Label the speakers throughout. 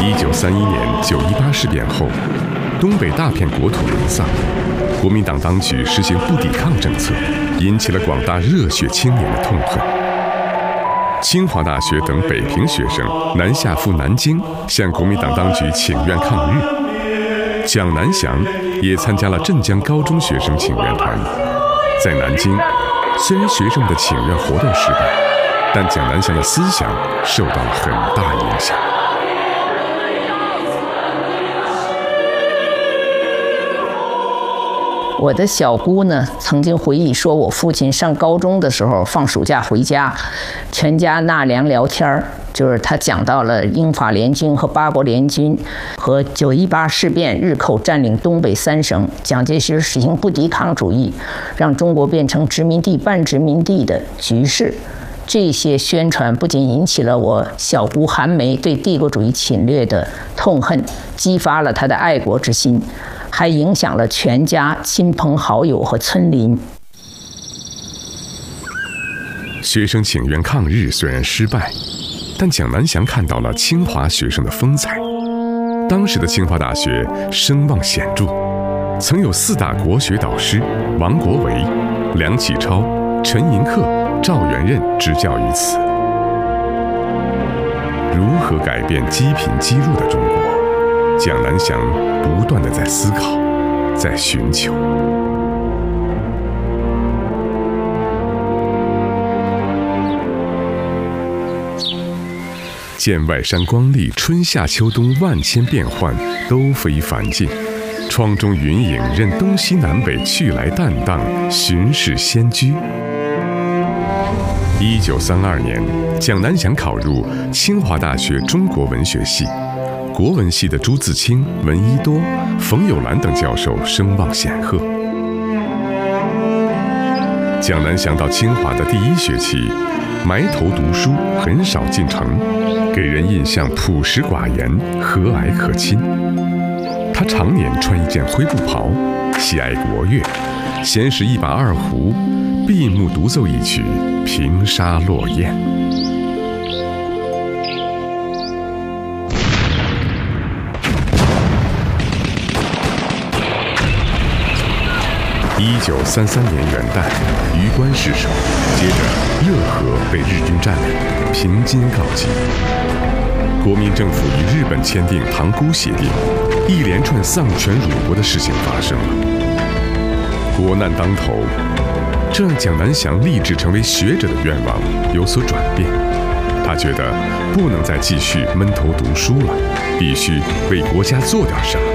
Speaker 1: 1931年9·18事变后，东北大片国土沦丧，国民党当局实行不抵抗政策，引起了广大热血青年的痛恨。清华大学等北平学生南下赴南京，向国民党当局请愿抗日。蒋南翔也参加了镇江高中学生请愿团。在南京，虽然学生们的请愿活动失败，但蒋南翔的思想受到了很大影响。
Speaker 2: 我的小姑呢，曾经回忆说，我父亲上高中的时候放暑假回家，全家纳凉聊天，就是他讲到了英法联军和八国联军和9·18事变日寇占领东北3省，蒋介石实行不抵抗主义，让中国变成殖民地半殖民地的局势。这些宣传不仅引起了我小姑韩梅对帝国主义侵略的痛恨，激发了她的爱国之心，还影响了全家亲朋好友和村邻。
Speaker 1: 学生请愿抗日虽然失败，但蒋南翔看到了清华学生的风采。当时的清华大学声望显著，曾有4大国学导师王国维、梁启超、陈寅恪、赵元任执教于此。如何改变积贫积弱的中国？蒋南翔不断地在思考，在寻求。见外山光丽，春夏秋冬万千变幻，都非凡境。窗中云影任东西南北去来荡荡，寻是仙居。1932年，蒋南翔考入清华大学中国文学系。国文系的朱自清、闻一多、冯友兰等教授声望显赫。蒋南翔到清华的第1学期，埋头读书，很少进城，给人印象朴实寡言、和蔼可亲。他常年穿一件灰布袍，喜爱国乐，闲时一把二胡，闭目独奏一曲《平沙落雁》。1933年元旦，榆关失守，接着热河被日军占领，平津告急。国民政府与日本签订《塘沽协定》，一连串丧权辱国的事情发生了。国难当头，这让蒋南翔立志成为学者的愿望有所转变。他觉得不能再继续闷头读书了，必须为国家做点什么。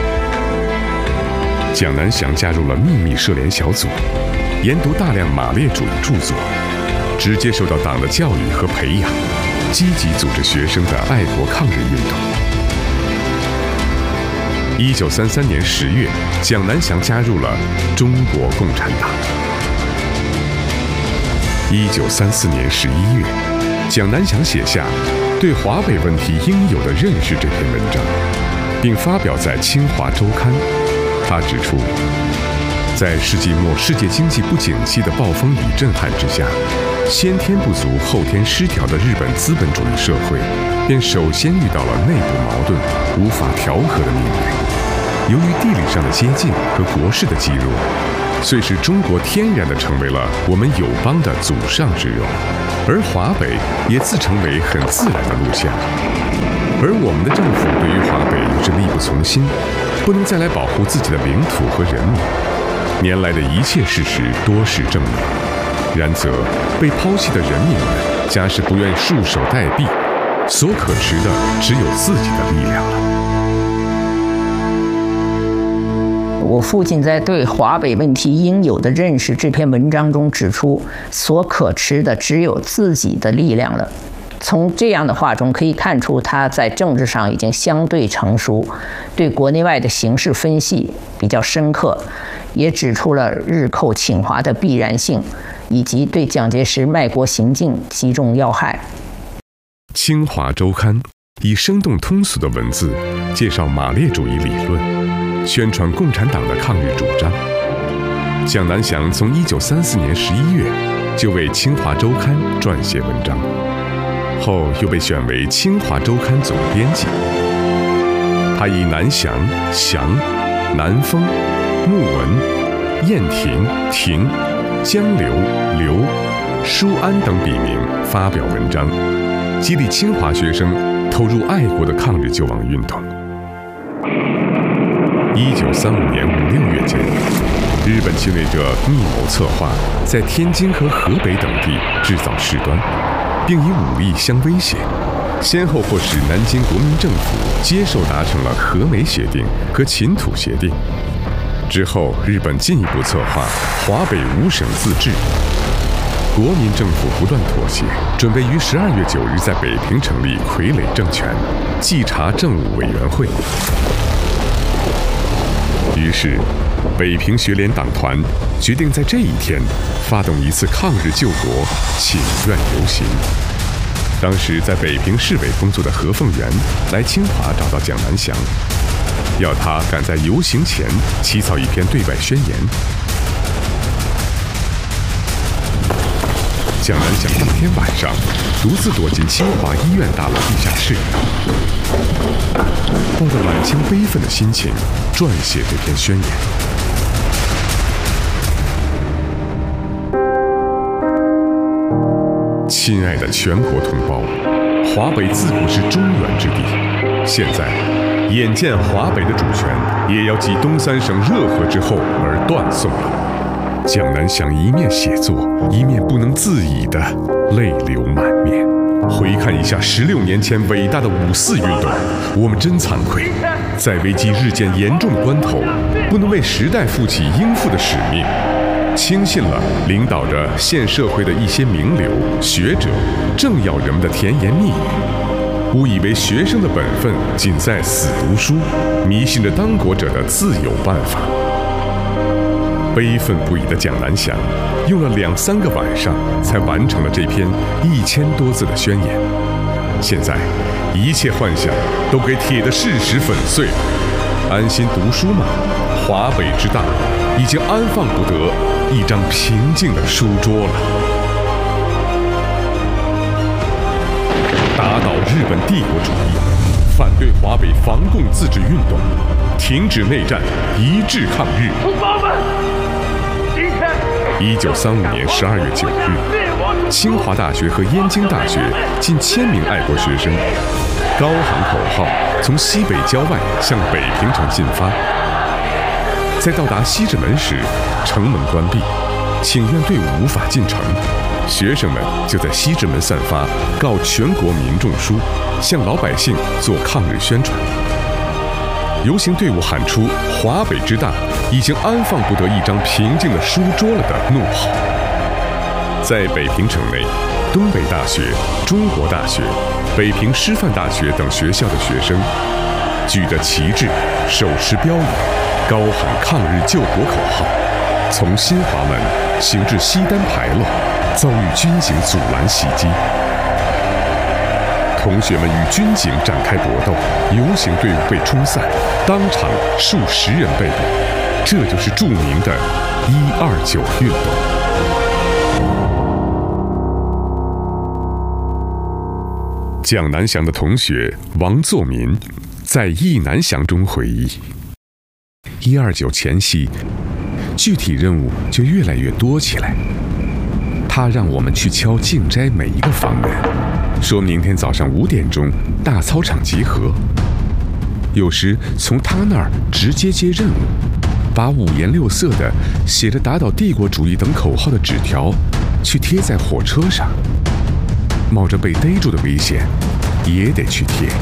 Speaker 1: 蒋南翔加入了秘密社联小组，研读大量马列主义著作，直接受到党的教育和培养，积极组织学生的爱国抗日运动。1933年10月，蒋南翔加入了中国共产党。1934年11月，蒋南翔写下《对华北问题应有的认识》这篇文章，并发表在《清华周刊》。他指出，在世纪末世界经济不景气的暴风雨震撼之下，先天不足后天失调的日本资本主义社会便首先遇到了内部矛盾无法调和的命运。由于地理上的接近和国势的积弱，遂使中国天然地成为了我们友邦的祖上之肉，而华北也自成为很自然的路线。而我们的政府对于华北又是力不从心，不能再来保护自己的领土和人民。年来的一切事实多是正面，然则被抛弃的人民们假使不愿束手待毙，所可持的只有自己的力量了。
Speaker 2: 我父亲在对华北问题应有的认识这篇文章中指出，所可持的只有自己的力量了。从这样的话中可以看出，他在政治上已经相对成熟，对国内外的形势分析比较深刻，也指出了日寇侵华的必然性，以及对蒋介石卖国行径击中要害。
Speaker 1: 清华周刊以生动通俗的文字介绍马列主义理论，宣传共产党的抗日主张。蒋南翔从1934年11月就为清华周刊撰写文章，后又被选为清华周刊总编辑。 他以南翔、翔、南风、穆文、燕亭、亭、江流、流、舒安等笔名发表文章，激励清华学生投入爱国的抗日救亡运动。1935年5、6月间，日本侵略者密谋策划，在天津和河北等地制造事端，并以武力相威胁，先后迫使南京国民政府接受达成了和美协定和秦土协定。之后，日本进一步策划华北5省自治。国民政府不断妥协，准备于12月9日在北平成立傀儡政权——稽查政务委员会。于是，北平学联党团决定在这一天发动一次抗日救国请愿游行。当时在北平市委工作的何凤元来清华找到蒋南翔，要他赶在游行前起草一篇对外宣言。蒋南翔当天晚上独自躲进清华医院大楼地下室，抱着满腔悲愤的心情撰写这篇宣言。亲爱的全国同胞，华北自古是中原之地，现在眼见华北的主权也要继东三省热河之后而断送了。蒋南翔一面写作，一面不能自已的泪流满面。回看一下16年前伟大的5·4运动，我们真惭愧，在危机日渐严重的关头，不能为时代负起应负的使命，轻信了领导着现社会的一些名流、学者、政要人们的甜言蜜语，误以为学生的本分仅在死读书，迷信着当国者的自有办法。悲愤不已的蒋南翔用了2、3个晚上才完成了这篇1000多字的宣言。现在一切幻想都给铁的事实粉碎了，安心读书吗？华北之大已经安放不得一张平静的书桌了。打倒日本帝国主义，反对华北防共自治运动，停止内战，一致抗日。同胞们，1935年12月9日，清华大学和燕京大学近1000名爱国学生，高喊口号，从西北郊外向北平城进发。在到达西直门时，城门关闭，请愿队伍无法进城，学生们就在西直门散发告全国民众书，向老百姓做抗日宣传。游行队伍喊出“华北之大已经安放不得一张平静的书桌了”的怒吼。在北平城内，东北大学、中国大学、北平师范大学等学校的学生举着旗帜，手持标语，高喊抗日救国口号，从新华门行至西单牌楼，遭遇军警阻拦袭击。同学们与军警展开搏斗，游行队伍被冲散，当场数10人被捕。这就是著名的129运动。蒋南翔的同学王作民在《忆南翔》中回忆，129前夕，具体任务就越来越多起来。他让我们去敲静斋每一个房门，说明天早上5点钟大操场集合。有时从他那儿直接接任务，把5颜6色的写着打倒帝国主义等口号的纸条去贴在火车上，冒着被逮住的危险也得去贴。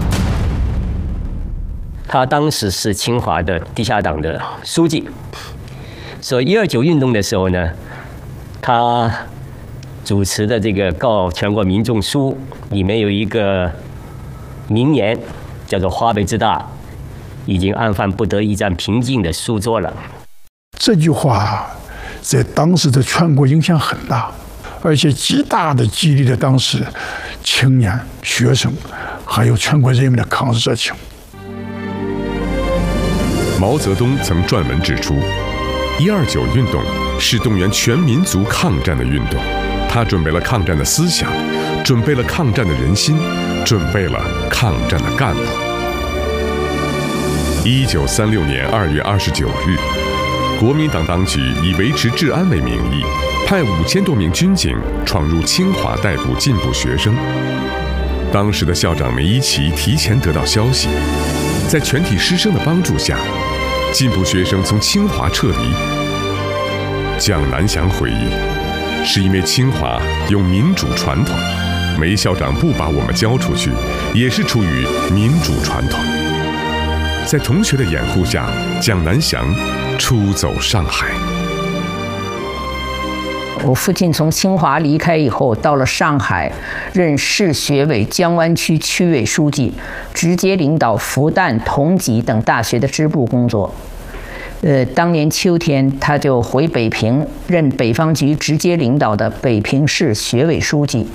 Speaker 3: 他当时是清华的地下党的书记，所以129运动的时候呢，他主持的这个告全国民众书里面有一个名言，叫做“华北之大已经安放不得一张平静的书桌了”。
Speaker 4: 这句话在当时的全国影响很大，而且极大的激励了当时青年、学生还有全国人民的抗日热情。
Speaker 1: 毛泽东曾撰文指出，129运动是动员全民族抗战的运动，他准备了抗战的思想，准备了抗战的人心，准备了抗战的干部。 1936年2月29日，国民党当局以维持治安为名义，派5000多名军警闯入清华逮捕进步学生。当时的校长梅贻琦提前得到消息，在全体师生的帮助下，进步学生从清华撤离。蒋南翔回忆，是因为清华有民主传统，梅校长不把我们交出去，也是出于民主传统。在同学的掩护下，蒋南翔出走上海。
Speaker 2: 我父亲从清华离开以后，到了上海，任市学委江湾区区委书记，直接领导复旦、同济等大学的支部工作。当年秋天，他就回北平，任北方局直接领导的北平市学委书记。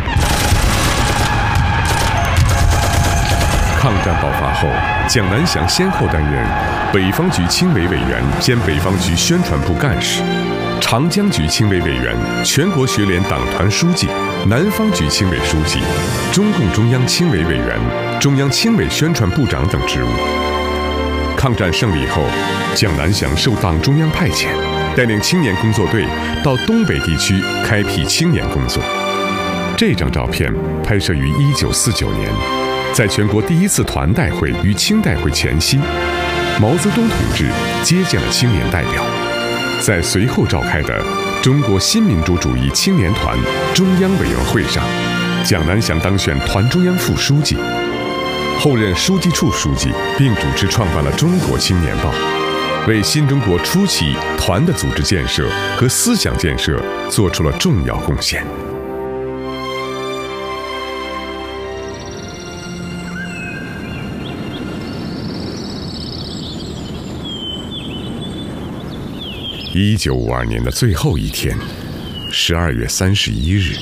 Speaker 1: 抗战爆发后，蒋南翔先后担任北方局青委委员兼北方局宣传部干事，长江局青委委员、全国学联党团书记、南方局青委书记、中共中央青委委员、中央青委宣传部长等职务。抗战胜利后，蒋南翔受党中央派遣，带领青年工作队到东北地区开辟青年工作。这张照片拍摄于1949年，在全国第一次团代会与青代会前夕，毛泽东同志接见了青年代表。在随后召开的中国新民主主义青年团中央委员会上，蒋南翔当选团中央副书记，后任书记处书记，并主持创办了《中国青年报》，为新中国初期团的组织建设和思想建设做出了重要贡献。1952年的最后一天，12月31日，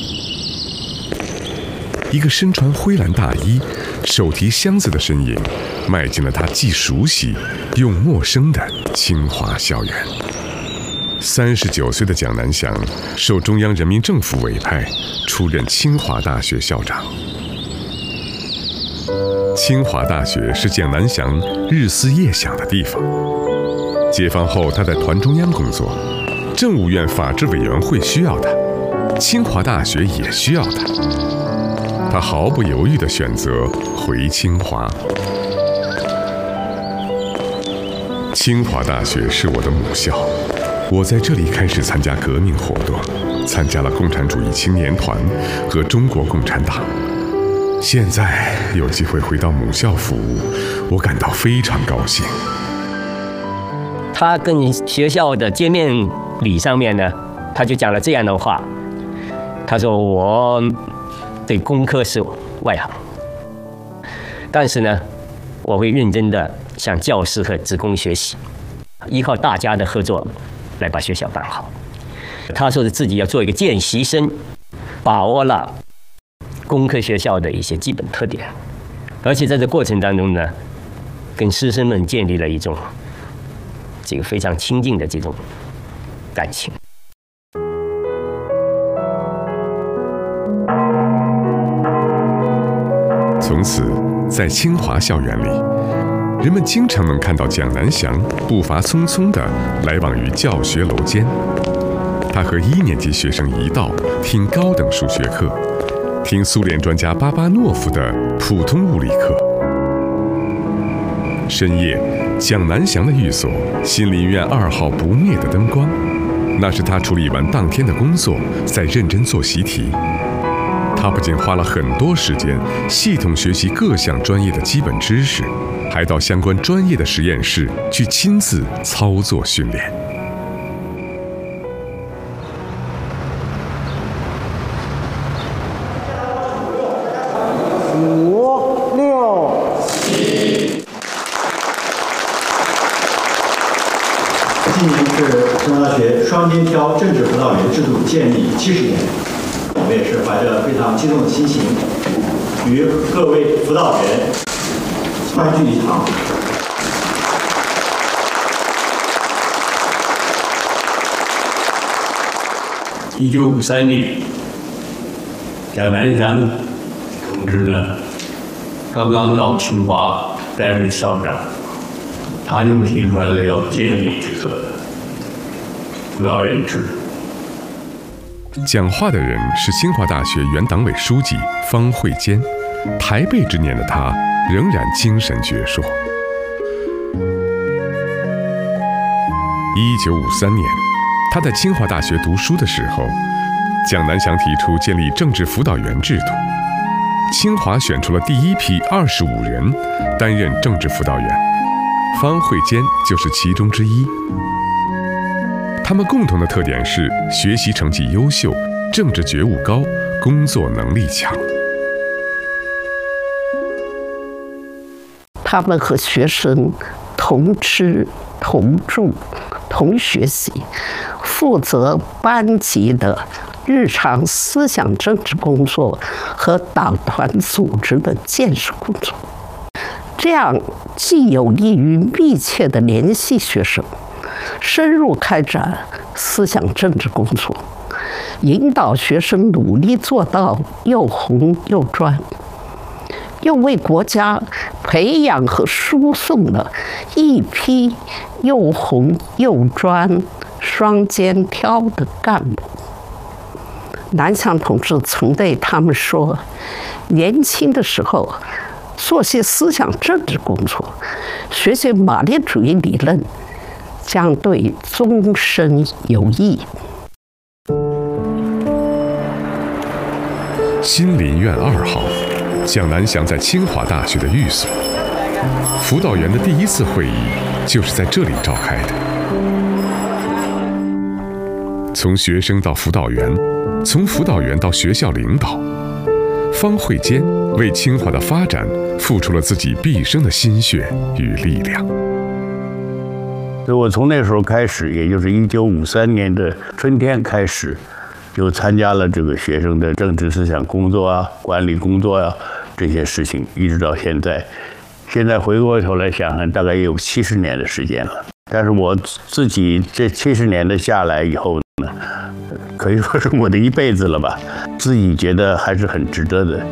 Speaker 1: 一个身穿灰蓝大衣、手提箱子的身影，迈进了他既熟悉又陌生的清华校园。39岁的蒋南翔受中央人民政府委派，出任清华大学校长。清华大学是蒋南翔日思夜想的地方。解放后，他在团中央工作，政务院法制委员会需要他，清华大学也需要他。他毫不犹豫地选择回清华。清华大学是我的母校，我在这里开始参加革命活动，参加了共产主义青年团和中国共产党。现在有机会回到母校服务，我感到非常高兴。
Speaker 3: 他跟学校的见面礼上面呢，他就讲了这样的话，他说：“我对工科是外行，但是呢，我会认真的向教师和职工学习，依靠大家的合作来把学校办好。”他说的自己要做一个见习生，把握了工科学校的一些基本特点，而且在这过程当中呢，跟师生们建立了一种这个非常亲近的这种感情。
Speaker 1: 从此，在清华校园里，人们经常能看到蒋南翔步伐匆匆地来往于教学楼间。他和1年级学生一道听高等数学课，听苏联专家巴巴诺夫的普通物理课。深夜，蒋南翔的寓所新林院2号不灭的灯光，那是他处理完当天的工作，在认真做习题。他不仅花了很多时间系统学习各项专业的基本知识，还到相关专业的实验室去亲自操作训练。
Speaker 5: 5、6、7。今年是中央大学双边挑政治辅导员制度建立70年，我们也是怀着非常激动的心情，与各位辅导员欢聚一堂。
Speaker 6: 1953年，蒋南翔同志呢，刚刚到清华担任校长。 他就提出来了要建立这个辅导员制。
Speaker 1: 讲话的人是清华大学原党委书记方慧坚，台北之年的他仍然精神矍铄。1953年，他在清华大学读书的时候，蒋南翔提出建立政治辅导员制度。清华选出了第一批25人担任政治辅导员，方慧坚就是其中之一。他们共同的特点是学习成绩优秀、政治觉悟高、工作能力强。
Speaker 7: 他们和学生同吃、同住、同学习，负责班级的日常思想政治工作和党团组织的建设工作，这样既有利于密切的联系学生，深入开展思想政治工作，引导学生努力做到又红又专，又为国家培养和输送了一批又红又专、双肩挑的干部。南翔同志曾对他们说，年轻的时候做些思想政治工作，学学马列主义理论，将对终身有益。
Speaker 1: 新林苑2号，蒋南翔在清华大学的寓所。辅导员的第一次会议就是在这里召开的。从学生到辅导员，从辅导员到学校领导，方慧坚为清华的发展付出了自己毕生的心血与力量。
Speaker 6: 所以我从那时候开始，也就是1953年的春天开始，就参加了这个学生的政治思想工作啊、管理工作啊这些事情，一直到现在。现在回过头来想想，大概也有70年的时间了。但是我自己这70年的下来以后呢，可以说是我的一辈子了吧，自己觉得还是很值得的。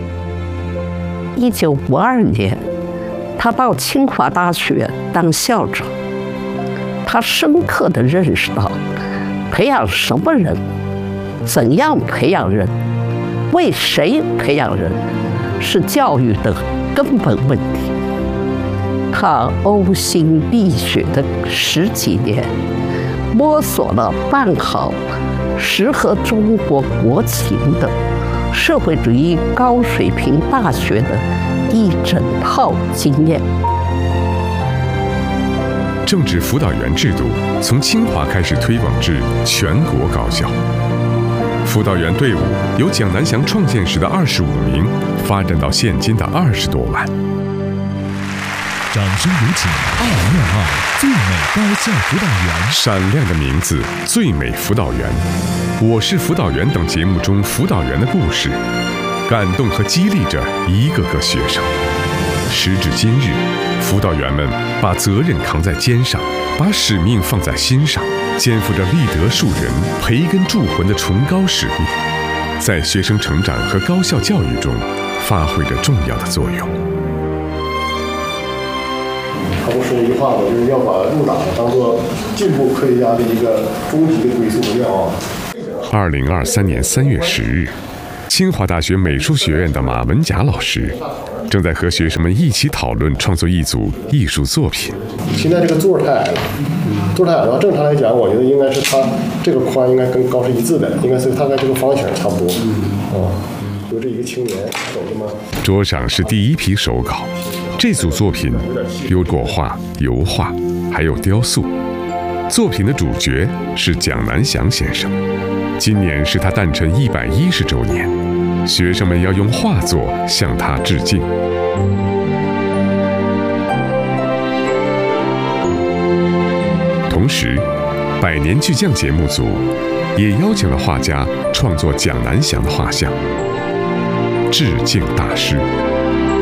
Speaker 7: 1952年，他到清华大学当校长，他深刻地认识到，培养什么人，怎样培养人，为谁培养人，是教育的根本问题。他呕心沥血的10几年，摸索了办好适合中国国情的社会主义高水平大学的一整套经验。
Speaker 1: 政治辅导员制度从清华开始推广至全国高校，辅导员队伍由蒋南翔创建时的25名发展到现今的20多万。
Speaker 8: 掌声有请2022最美高校辅导员。
Speaker 1: 闪亮的名字，最美辅导员，我是辅导员等节目中辅导员的故事，感动和激励着一个个学生。时至今日，辅导员们把责任扛在肩上，把使命放在心上，肩负着立德树人、培根铸魂的崇高使命，在学生成长和高校教育中发挥着重要的作用。
Speaker 9: 他不说一句话吗？就是要把入党当做进步科学家的一个终极的归宿和愿望。
Speaker 1: 2023年3月10日，清华大学美术学院的马文甲老师正在和学生们一起讨论创作一组艺术作品。
Speaker 9: 现在这个座太矮了，座太矮的话，正常来讲，我觉得应该是它这个宽应该跟高是一致的，应该是大概这个方形差不多。有这一个青年手这么。
Speaker 1: 桌上是第一批手稿，这组作品有果画、油画，还有雕塑。作品的主角是蒋南翔先生，今年是他诞辰110周年，学生们要用画作向他致敬。同时，百年巨匠节目组也邀请了画家创作蒋南翔的画像，致敬大师。